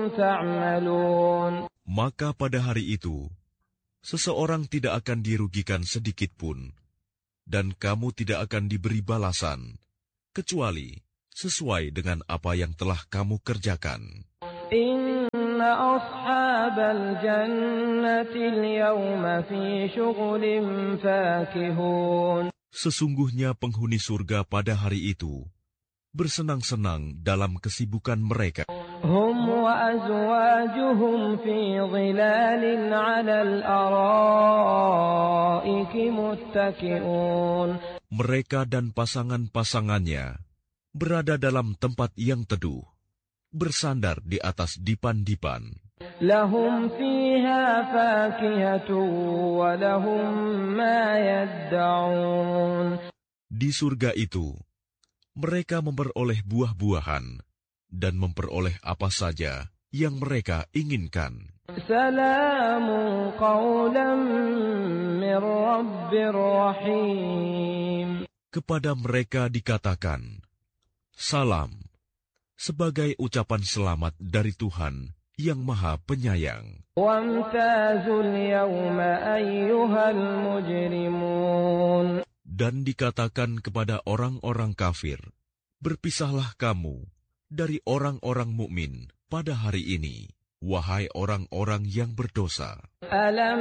تعملون. Maka pada hari itu, seseorang tidak akan dirugikan sedikit pun, dan kamu tidak akan diberi balasan, kecuali sesuai dengan apa yang telah kamu kerjakan. Inna ashabal jannati al-yawma fi syughlin fakihun. Sesungguhnya penghuni surga pada hari itu bersenang-senang dalam kesibukan mereka. Hum wa azwajuhum fi dhilalin 'alal araiki muttaki'un. Mereka dan pasangan-pasangannya berada dalam tempat yang teduh, bersandar di atas dipan-dipan. Lahum fiha fakihatun wa lahum ma yadda'un. Di surga itu, mereka memperoleh buah-buahan dan memperoleh apa saja yang mereka inginkan. Salamun qawlan min Rabbir Rahim. Kepada mereka dikatakan, salam, sebagai ucapan selamat dari Tuhan yang Maha Penyayang. Wamtazul yawma ayyuhal mujrimun. Dan dikatakan kepada orang-orang kafir, berpisahlah kamu dari orang-orang mukmin pada hari ini, wahai orang-orang yang berdosa. Alam